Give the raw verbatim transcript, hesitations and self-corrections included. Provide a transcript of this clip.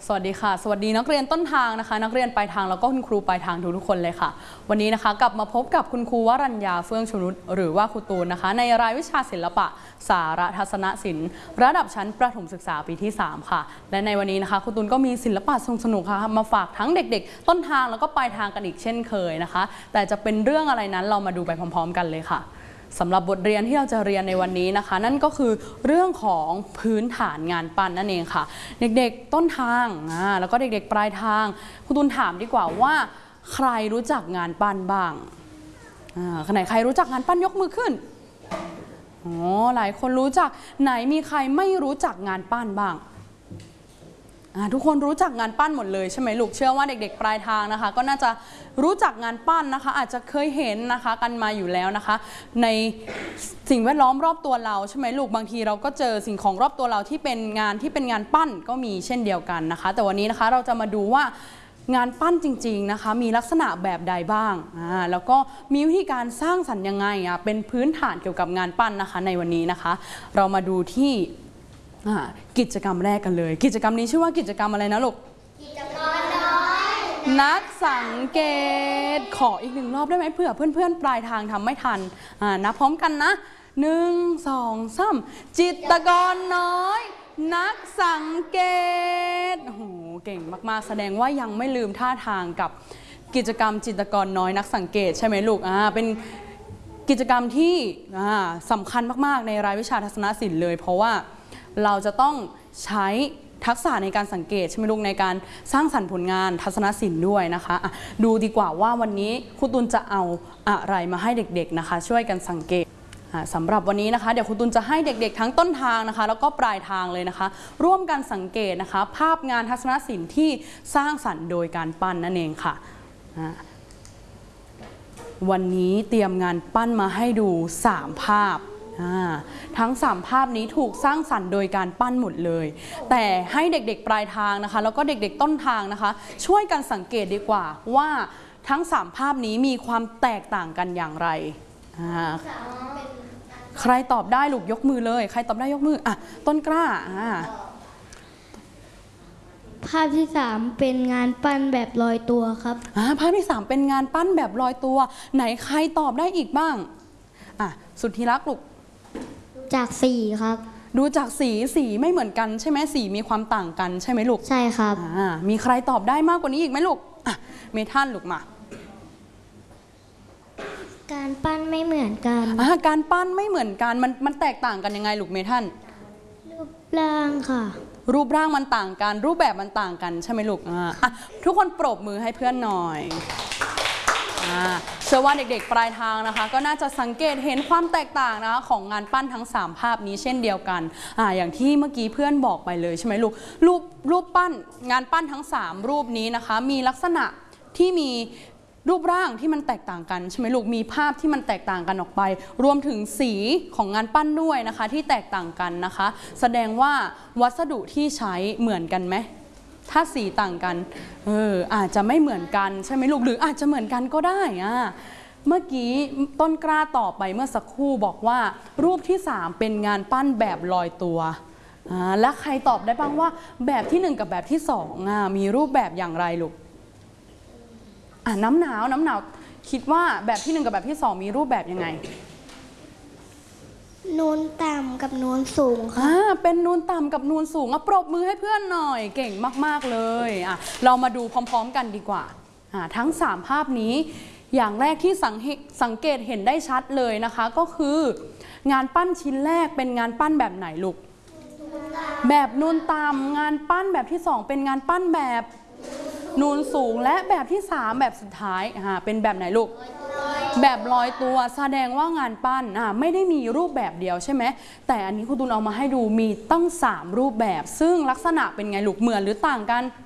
สวัสดีค่ะสวัสดีนักเรียนต้นทางนะคะนักเรียนปลายทางแล้วก็คุณครูปลายทางทุกๆคนเลยค่ะวันนี้นะคะกลับมาพบกับคุณครูวรัญญาเฟื่องชนุชหรือว่าครูตูนนะคะในรายวิชาศิลปะสารทัศนศิลป์ระดับชั้นประถมศึกษาปีที่สามค่ะและในวันนี้นะคะครูตูนก็มีศิลปะสนุกๆค่ะมาฝากทั้งเด็กๆต้นทางแล้วก็ปลายทางกันอีกเช่นเคยนะคะแต่จะเป็นเรื่องอะไรนั้นเรามาดูไปพร้อมๆกันเลยค่ะสำหรับบทเรียนที่เราจะเรียนในวันนี้นะคะนั่นก็คือเรื่องของพื้นฐานงานปั้นนั่นเองค่ะเด็กๆต้นทางแล้วก็เด็กๆปลายทางคุณตูนถามดีกว่าว่าใครรู้จักงานปั้นบ้างขณะใครรู้จักงานปั้นยกมือขึ้นอ๋อหลายคนรู้จักไหนมีใครไม่รู้จักงานปั้นบ้างทุกคนรู้จักงานปั้นหมดเลยใช่ไหมลูกเชื่อว่าเด็กๆปลายทางนะคะก็น่าจะรู้จักงานปั้นนะคะอาจจะเคยเห็นนะคะกันมาอยู่แล้วนะคะในสิ่งแวดล้อมรอบตัวเราใช่ไหมลูกบางทีเราก็เจอสิ่งของรอบตัวเราที่เป็นงานที่เป็นงานปั้นก็มีเช่นเดียวกันนะคะแต่วันนี้นะคะเราจะมาดูว่างานปั้นจริงๆนะคะมีลักษณะแบบใดบ้างอ่าแล้วก็มีวิธีการสร้างสรรค์ยังไงอ่ะเป็นพื้นฐานเกี่ยวกับงานปั้นนะคะในวันนี้นะคะเรามาดูที่กิจกรรมแรกกันเลยกิจกรรมนี้ชื่อว่ากิจกรรมอะไรนะลูกกิจกรรมน้อยนักสังเกตขออีกหนึ่งรอบได้ไหมเผื่อเพื่อนๆปลายทางทำไม่ทันนับพร้อมกันนะหนึ่งสองสามจิตรกรน้อยนักสังเกตโอ้โหเก่งมากๆแสดงว่ายังไม่ลืมท่าทางกับกิจกรรมจิตรกรน้อยนักสังเกตใช่ไหมลูกอ่าเป็นกิจกรรมที่สำคัญมากๆในรายวิชาทัศนศิลป์เลยเพราะว่าเราจะต้องใช้ทักษะในการสังเกตใช่ไหมลูกในการสร้างสรรค์ผลงานทัศนศิลป์ด้วยนะคะะดูดีกว่าว่าวันนี้ครูตุลจะเอาอะไรมาให้เด็กๆนะคะช่วยกันสังเกตสำหรับวันนี้นะคะเดี๋ยวครูตุลจะให้เด็กๆทั้งต้นทางนะคะแล้วก็ปลายทางเลยนะคะร่วมกันสังเกตนะคะภาพงานทัศนศิลป์ที่สร้างสรรค์โดยการปั้นนั่นเองค่ะวันนี้เตรียมงานปั้นมาให้ดูสามภาพทั้งสามภาพนี้ถูกสร้างสรรค์โดยการปั้นหมดเลยแต่ให้เด็กๆปลายทางนะคะแล้วก็เด็กๆต้นทางนะคะช่วยกันสังเกตดีกว่าว่าทั้งสามภาพนี้มีความแตกต่างกันอย่างไรใครตอบได้ลูกยกมือเลยใครตอบได้ยกมืออ่ะต้นกล้าภาพที่สามเป็นงานปั้นแบบลอยตัวครับภาพที่สามเป็นงานปั้นแบบลอยตัวไหนใครตอบได้อีกบ้างอ่ะสุดที่รักลูกจากสีครับดูจากสีสีไม่เหมือนกันใช่ไหมสีมีความต่างกันใช่ไหมลูกใช่ครับมีใครตอบได้มากกว่านี้อีกไหมลูกเมทัลลูกมาการปั้นไม่เหมือนกันการปั้นไม่เหมือนกันมันมันแตกต่างกันยังไงลูกเมทัลรูปร่างค่ะรูปร่างมันต่างกันรูปแบบมันต่างกันใช่ไหมลูกทุกคนปรบมือให้เพื่อนหน่อยเชื่อว่าเด็กๆปลายทางนะคะก็น่าจะสังเกตเห็นความแตกต่างนะคะของงานปั้นทั้งสามภาพนี้เช่นเดียวกันอ่าอย่างที่เมื่อกี้เพื่อนบอกไปเลยใช่ไหมลูกรูปรูปปั้นงานปั้นทั้งสามรูปนี้นะคะมีลักษณะที่มีรูปร่างที่มันแตกต่างกันใช่ไหมลูกมีภาพที่มันแตกต่างกันออกไปรวมถึงสีของงานปั้นด้วยนะคะที่แตกต่างกันนะคะแสดงว่าวัสดุที่ใช้เหมือนกันไหมถ้าสีต่างกันเอออาจจะไม่เหมือนกันใช่ไหมลูกหรืออาจจะเหมือนกันก็ได้อ่ะเมื่อกี้ต้นกล้าตอบไปเมื่อสักครู่บอกว่ารูปที่สามเป็นงานปั้นแบบลอยตัวอ่าและใครตอบได้บ้างว่าแบบที่หนึ่งกับแบบที่สองอ่ะมีรูปแบบอย่างไรลูกอ่ะน้ำหนาวน้ำหนาวคิดว่าแบบที่หนึ่งกับแบบที่สองมีรูปแบบยังไงนูนต่ำกับนูนสูงค่ะอ่าเป็นนูนต่ำกับนูนสูงอ่ะปรบมือให้เพื่อนหน่อยเก่งมากๆเลยอ่ะเรามาดูพร้อมๆกันดีกว่าอ่าทั้งสามภาพนี้อย่างแรกที่สังสังเกตเห็นได้ชัดเลยนะคะก็คืองานปั้นชิ้นแรกเป็นงานปั้นแบบไหนลูกแบบนูนต่ำงานปั้นแบบที่สองเป็นงานปั้นแบบนูนสูงและแบบที่สามแบบสุดท้ายอ่าเป็นแบบไหนลูกแบบลอยตัวแสดงว่างานปั้นอ่าไม่ได้มีรูปแบบเดียวใช่ไหมแต่อันนี้ครูตูนเอามาให้ดูมีตั้งสามรูปแบบซึ่งลักษณะเป็นไงลูกเหมือนหรือต่างกัน